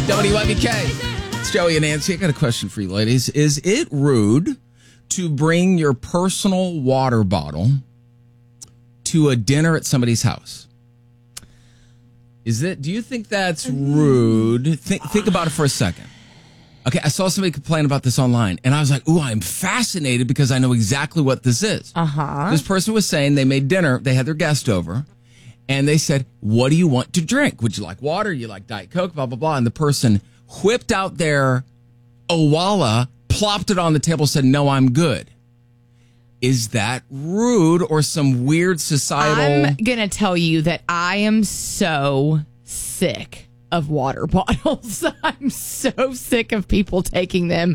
WYBK. It's Joey and Nancy. I got a question for you, ladies. Is it rude to bring your personal water bottle to a dinner at somebody's house? Do you think that's rude? Think about it for a second. Okay, I saw somebody complain about this online, and I was like, ooh, I'm fascinated because I know exactly what this is. This person was saying they made dinner, they had their guest over, and they said, what do you want to drink? Would you like water? You like Diet Coke? Blah, blah, blah. And the person whipped out their Owala, plopped it on the table, said, no, I'm good. Is that rude or some weird societal... I'm going to tell you that I am so sick of water bottles. I'm so sick of people taking them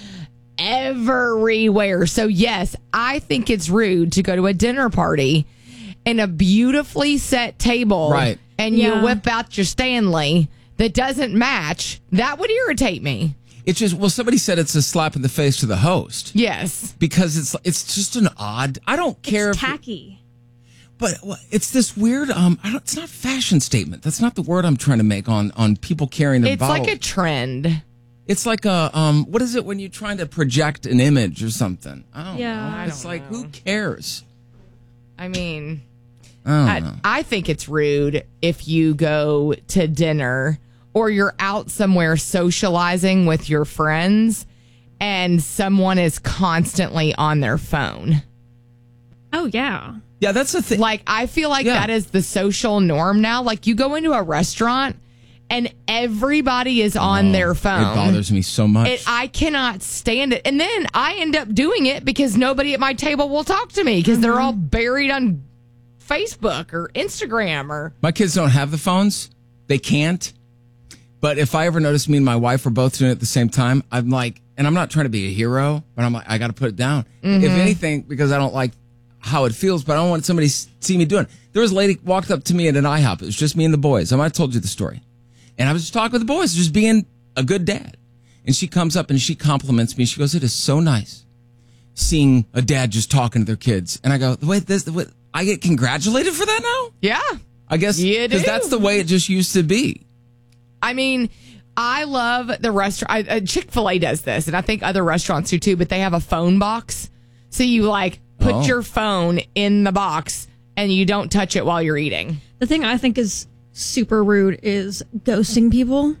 everywhere. So, yes, I think it's rude to go to a dinner party and a beautifully set table, right, and you whip out your Stanley that doesn't match. That would irritate me. It's just, well, somebody said it's a slap in the face to the host. Yes. Because it's just an odd, I don't care. It's tacky. But it's this weird, it's not fashion statement. That's not the word I'm trying to make on people carrying their bottles. It's like a trend. It's like a, what is it when you're trying to project an image or something? I don't know. It's like, who cares? I mean, I don't know. I think it's rude if you go to dinner or you're out somewhere socializing with your friends and someone is constantly on their phone. Oh, yeah. Yeah, that's the thing. Like, I feel like that is the social norm now. Like, you go into a restaurant and everybody is on their phone. It bothers me so much. I cannot stand it. And then I end up doing it because nobody at my table will talk to me because they're all buried on Facebook or Instagram. Or my kids don't have the phones. They can't. But if I ever notice me and my wife are both doing it at the same time, I'm like, and I'm not trying to be a hero, but I'm like, I got to put it down. If anything, because I don't like how it feels, but I don't want somebody to see me doing it. There was a lady walked up to me at an IHOP. It was just me and the boys. I might have told you the story. And I was just talking with the boys, just being a good dad. And she comes up and she compliments me. She goes, it is so nice seeing a dad just talking to their kids. And I go, wait, I get congratulated for that now? yeah. I guess because that's the way it just used to be. I mean, I love the restaurant. Chick-fil-A does this, and I think other restaurants do too, but they have a phone box. So you put your phone in the box and you don't touch it while you're eating. The thing I think is super rude is ghosting people.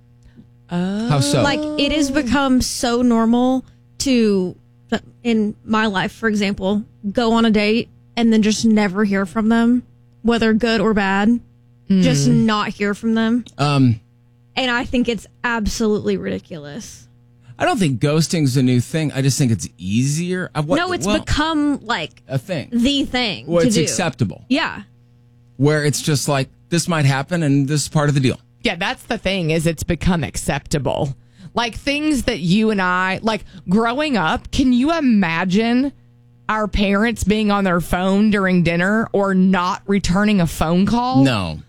How so? Like, it has become so normal to, in my life, for example, go on a date and then just never hear from them, whether good or bad. Just not hear from them. And I think it's absolutely ridiculous. I don't think ghosting is a new thing. I just think it's easier. It's become like a thing. The thing. Well, to it's do. acceptable. Yeah. Where it's just like, this might happen and this is part of the deal. Yeah, that's the thing, is it's become acceptable. Like things that you and I, like growing up, can you imagine our parents being on their phone during dinner or not returning a phone call? No.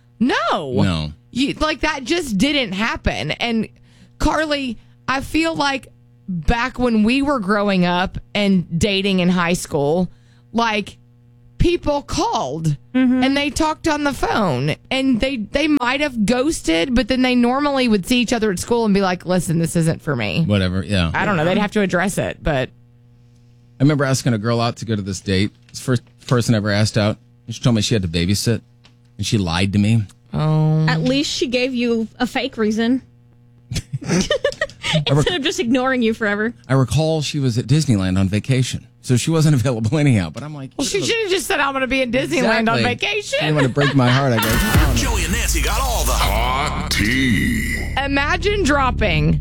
Like that just didn't happen. And Carly, I feel like back when we were growing up and dating in high school, like people called and they talked on the phone and they might have ghosted, but then they normally would see each other at school and be like, listen, this isn't for me. Whatever, yeah. I don't know. They'd have to address it, but. I remember asking a girl out to go to this date. It's the first person I ever asked out. She told me she had to babysit and she lied to me. Oh. At least she gave you a fake reason. Instead of just ignoring you forever. I recall she was at Disneyland on vacation, so she wasn't available anyhow. But I'm like, well, she should have just said, I'm going to be in Disneyland on vacation. She didn't want to break my heart. I go, Joey and Nancy got all the hot tea. Imagine dropping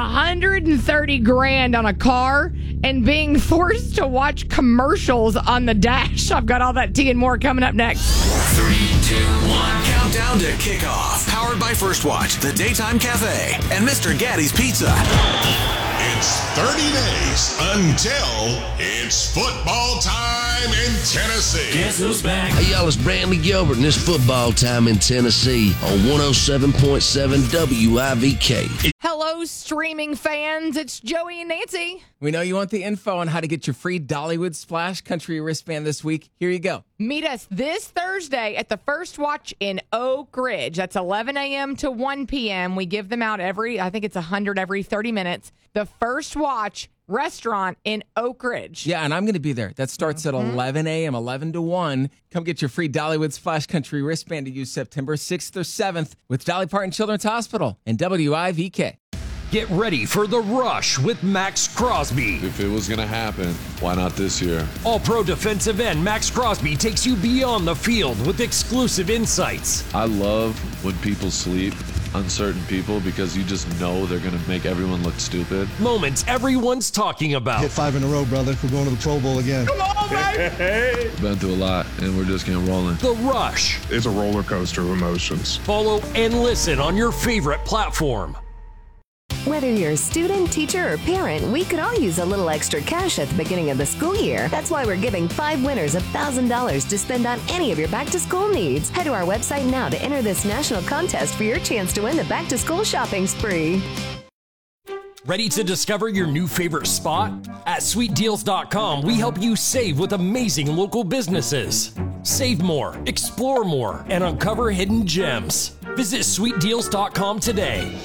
$130,000 on a car and being forced to watch commercials on the dash. I've got all that tea and more coming up next. 3, 2, 1. Countdown to kickoff. Powered by First Watch, The Daytime Cafe, and Mr. Gaddy's Pizza. It's 30 days until it's football time in Tennessee. Guess who's back? Hey, y'all, it's Brantley Gilbert, and it's football time in Tennessee on 107.7 WIVK. Hello, streaming fans. It's Joey and Nancy. We know you want the info on how to get your free Dollywood Splash Country wristband this week. Here you go. Meet us this Thursday at the First Watch in Oak Ridge. That's 11 a.m. to 1 p.m. We give them out I think it's 100 every 30 minutes. The First Watch restaurant in Oak Ridge. Yeah, and I'm going to be there. That starts at 11 a.m., 11 to 1. Come get your free Dollywood Splash Country wristband to use September 6th or 7th with Dolly Parton Children's Hospital and WIVK. Get ready for The Rush with Max Crosby. If it was going to happen, why not this year? All-pro defensive end Max Crosby takes you beyond the field with exclusive insights. I love when people sleep on certain people because you just know they're going to make everyone look stupid. Moments everyone's talking about. Hit 5 in a row, brother. We're going to the Pro Bowl again. Come on, baby! Been through a lot, and we're just getting rolling. The Rush. It's a roller coaster of emotions. Follow and listen on your favorite platform. Whether you're a student, teacher, or parent, we could all use a little extra cash at the beginning of the school year. That's why we're giving 5 winners $1,000 to spend on any of your back-to-school needs. Head to our website now to enter this national contest for your chance to win the back-to-school shopping spree. Ready to discover your new favorite spot? At SweetDeals.com, we help you save with amazing local businesses. Save more, explore more, and uncover hidden gems. Visit SweetDeals.com today.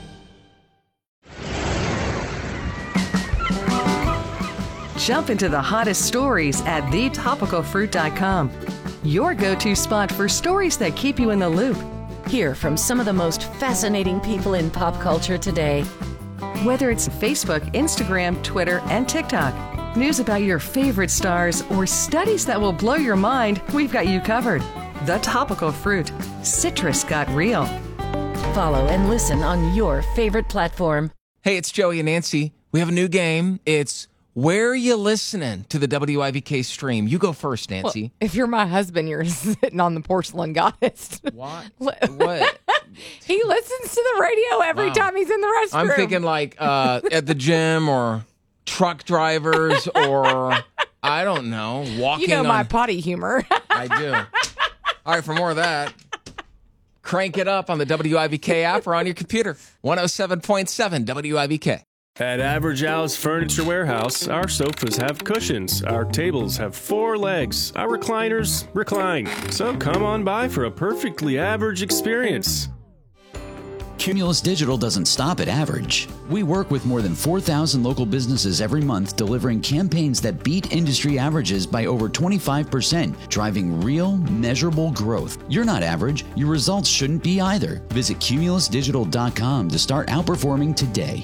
Jump into the hottest stories at thetopicalfruit.com. Your go-to spot for stories that keep you in the loop. Hear from some of the most fascinating people in pop culture today. Whether it's Facebook, Instagram, Twitter, and TikTok, news about your favorite stars, or studies that will blow your mind, we've got you covered. The Topical Fruit. Citrus got real. Follow and listen on your favorite platform. Hey, it's Joey and Nancy. We have a new game. It's Where Are You Listening to the WIVK stream? You go first, Nancy. Well, if you're my husband, you're sitting on the porcelain goddess. What? What? He listens to the radio every time he's in the restroom. I'm thinking like at the gym or truck drivers or, I don't know, walking. You know my potty humor. I do. All right, for more of that, crank it up on the WIVK app or on your computer. 107.7 WIVK. At Average Al's Furniture Warehouse, our sofas have cushions, our tables have 4 legs, our recliners recline. So come on by for a perfectly average experience. Cumulus Digital doesn't stop at average. We work with more than 4,000 local businesses every month, delivering campaigns that beat industry averages by over 25%, driving real, measurable growth. You're not average. Your results shouldn't be either. Visit cumulusdigital.com to start outperforming today.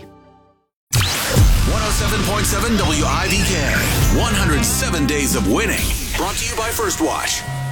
107.7 WIVK. 107 days of winning. Brought to you by First Watch.